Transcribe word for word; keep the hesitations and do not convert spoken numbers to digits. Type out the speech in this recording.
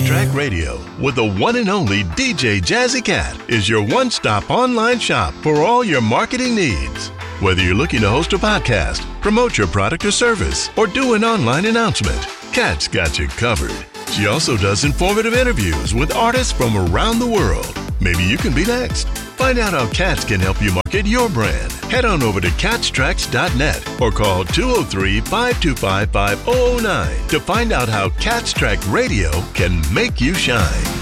Track Radio with the one and only D J Jazzy Cat is your one-stop online shop for all your marketing needs. Whether you're looking to host a podcast, promote your product or service, or do an online announcement, Cat's got you covered. She also does informative interviews with artists from around the world. Maybe you can be next. Find out how Cats can help you market your brand. Head on over to cats tracks dot net or call two oh three, five two five, five oh oh nine to find out how Cats Track Radio can make you shine.